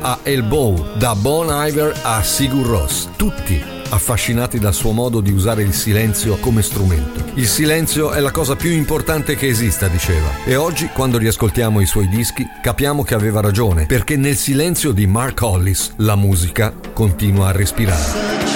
a Elbow, da Bon Iver a Sigur Rós, tutti affascinati dal suo modo di usare il silenzio come strumento. Il silenzio è la cosa più importante che esista, diceva. E oggi, quando riascoltiamo i suoi dischi, capiamo che aveva ragione, perché nel silenzio di Mark Hollis la musica continua a respirare.